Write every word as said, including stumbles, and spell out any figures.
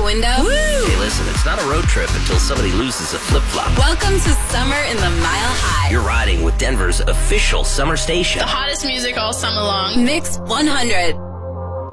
window? Woo! Hey, listen, it's not a road trip until somebody loses a flip-flop. Welcome to Summer in the Mile High. You're riding with Denver's official summer station. The hottest music all summer long. Mix one hundred.